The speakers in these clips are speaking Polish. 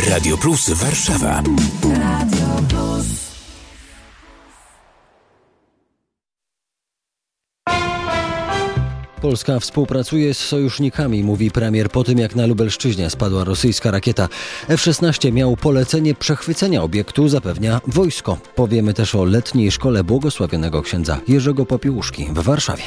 Radio Plus Warszawa. Radio Plus. Polska współpracuje z sojusznikami, mówi premier po tym, jak na Lubelszczyźnie spadła rosyjska rakieta. F-16 miał polecenie przechwycenia obiektu, zapewnia wojsko. Powiemy też o letniej szkole błogosławionego księdza Jerzego Popiełuszki w Warszawie.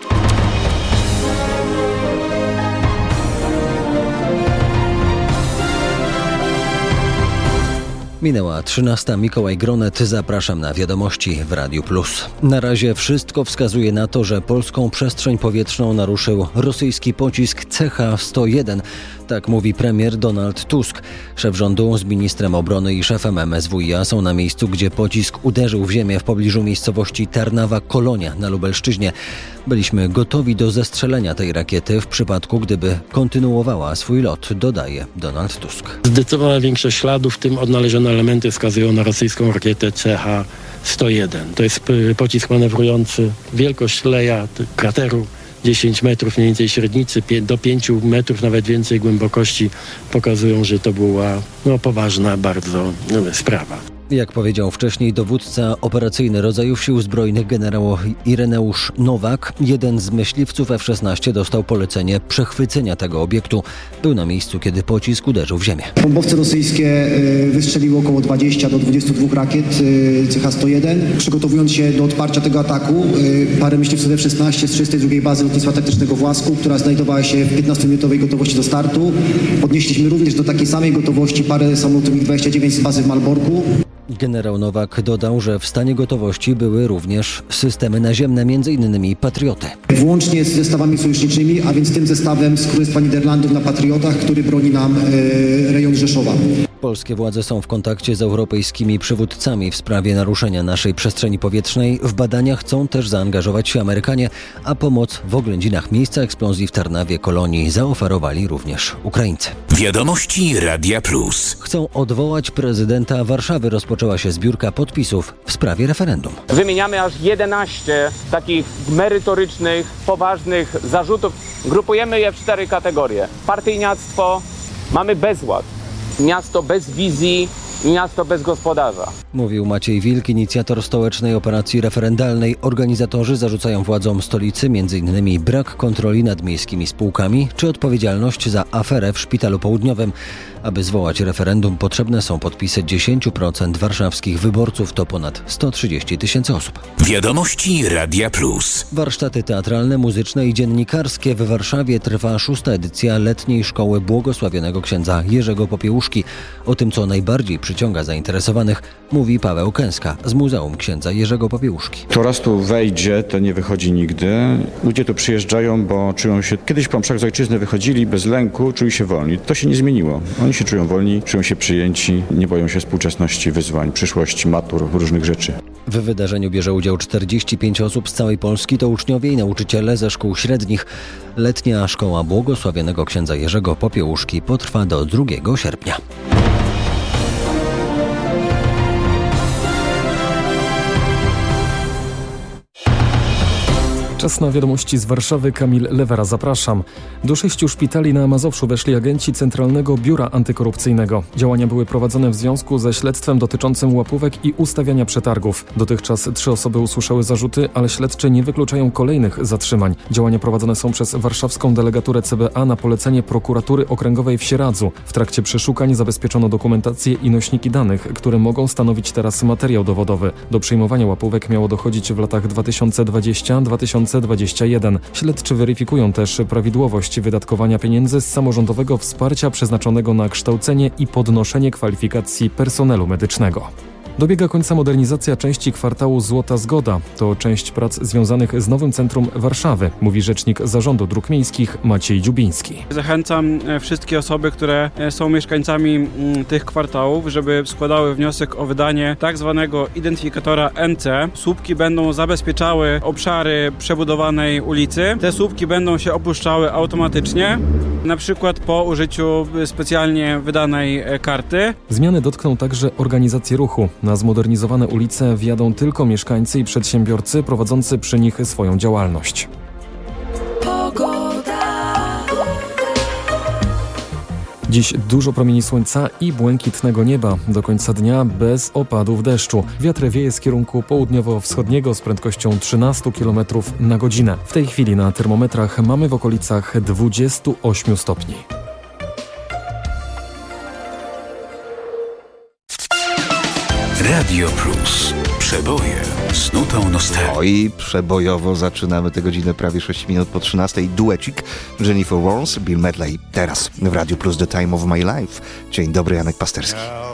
Minęła 13. Mikołaj Gronet. Zapraszam na wiadomości w Radiu Plus. Na razie wszystko wskazuje na to, że polską przestrzeń powietrzną naruszył rosyjski pocisk CH-101. Tak mówi premier Donald Tusk. Szef rządu z ministrem obrony i szefem MSWiA są na miejscu, gdzie pocisk uderzył w ziemię w pobliżu miejscowości Tarnawa-Kolonia na Lubelszczyźnie. Byliśmy gotowi do zestrzelenia tej rakiety w przypadku, gdyby kontynuowała swój lot, dodaje Donald Tusk. Zdecydowana większość śladów, w tym odnalezione elementy, wskazują na rosyjską rakietę CH-101. To jest pocisk manewrujący. Wielkość leja, krateru 10 metrów mniej więcej średnicy, do 5 metrów, nawet więcej głębokości, pokazują, że to była poważna bardzo sprawa. Jak powiedział wcześniej dowódca operacyjny rodzajów sił zbrojnych generał Ireneusz Nowak, jeden z myśliwców F-16 dostał polecenie przechwycenia tego obiektu. Był na miejscu, kiedy pocisk uderzył w ziemię. Bombowce rosyjskie wystrzeliły około 20 do 22 rakiet CH-101. Przygotowując się do odparcia tego ataku, parę myśliwców F-16 z 32 bazy lotnictwa taktycznego w Łasku, która znajdowała się w 15-minutowej gotowości do startu. Podnieśliśmy również do takiej samej gotowości parę samolotów MiG-29 z bazy w Malborku. Generał Nowak dodał, że w stanie gotowości były również systemy naziemne, m.in. Patrioty. Włącznie z zestawami sojuszniczymi, a więc tym zestawem z Królestwa Niderlandów na Patriotach, który broni nam rejon Rzeszowa. Polskie władze są w kontakcie z europejskimi przywódcami w sprawie naruszenia naszej przestrzeni powietrznej. W badania chcą też zaangażować się Amerykanie, a pomoc w oględzinach miejsca eksplozji w Tarnawie Kolonii zaoferowali również Ukraińcy. Wiadomości Radia Plus. Chcą odwołać prezydenta Warszawy. Rozpoczęła się zbiórka podpisów w sprawie referendum. Wymieniamy aż 11 takich merytorycznych, poważnych zarzutów. Grupujemy je w 4 kategorie. Partyjniactwo, mamy bezład. Miasto bez wizji, miasto bez gospodarza. Mówił Maciej Wilk, inicjator stołecznej operacji referendalnej. Organizatorzy zarzucają władzom stolicy m.in. brak kontroli nad miejskimi spółkami czy odpowiedzialność za aferę w Szpitalu Południowym. Aby zwołać referendum, potrzebne są podpisy 10% warszawskich wyborców, to ponad 130 000 osób. Wiadomości Radia Plus. Warsztaty teatralne, muzyczne i dziennikarskie. W Warszawie trwa 6. edycja letniej szkoły błogosławionego księdza Jerzego Popiełuszki. O tym, co najbardziej przyciąga zainteresowanych, mówi Paweł Kęska z Muzeum Księdza Jerzego Popiełuszki. Kto raz tu wejdzie, to nie wychodzi nigdy. Ludzie tu przyjeżdżają, bo czują się... Kiedyś po mszach z ojczyzny wychodzili bez lęku, czuli się wolni. To się nie zmieniło. Oni się czują wolni, czują się przyjęci, nie boją się współczesności, wyzwań, przyszłości, matur, różnych rzeczy. W wydarzeniu bierze udział 45 osób z całej Polski, to uczniowie i nauczyciele ze szkół średnich. Letnia szkoła błogosławionego księdza Jerzego Popiełuszki potrwa do 2 sierpnia. Czas na wiadomości z Warszawy. Kamil Lewera, zapraszam. Do 6 szpitali na Mazowszu weszli agenci Centralnego Biura Antykorupcyjnego. Działania były prowadzone w związku ze śledztwem dotyczącym łapówek i ustawiania przetargów. Dotychczas 3 osoby usłyszały zarzuty, ale śledczy nie wykluczają kolejnych zatrzymań. Działania prowadzone są przez warszawską delegaturę CBA na polecenie prokuratury okręgowej w Sieradzu. W trakcie przeszukań zabezpieczono dokumentację i nośniki danych, które mogą stanowić teraz materiał dowodowy. Do przyjmowania łapówek miało dochodzić w latach 2020-2021. Śledczy weryfikują też prawidłowość wydatkowania pieniędzy z samorządowego wsparcia przeznaczonego na kształcenie i podnoszenie kwalifikacji personelu medycznego. Dobiega końca modernizacja części kwartału Złota Zgoda. To część prac związanych z nowym centrum Warszawy, mówi rzecznik Zarządu Dróg Miejskich Maciej Dziubiński. Zachęcam wszystkie osoby, które są mieszkańcami tych kwartałów, żeby składały wniosek o wydanie tak zwanego identyfikatora NC. Słupki będą zabezpieczały obszary przebudowanej ulicy. Te słupki będą się opuszczały automatycznie, na przykład po użyciu specjalnie wydanej karty. Zmiany dotkną także organizacji ruchu. Na zmodernizowane ulice wjadą tylko mieszkańcy i przedsiębiorcy prowadzący przy nich swoją działalność. Dziś dużo promieni słońca i błękitnego nieba. Do końca dnia bez opadów deszczu. Wiatr wieje z kierunku południowo-wschodniego z prędkością 13 km na godzinę. W tej chwili na termometrach mamy w okolicach 28 stopni. Radio Plus. Przeboje z nutą nostalgii. Oj, przebojowo zaczynamy tę godzinę prawie 6 minut po 13. Duecik Jennifer Warnes, Bill Medley. Teraz w Radio Plus The Time of My Life. Dzień dobry, Janek Pasterski.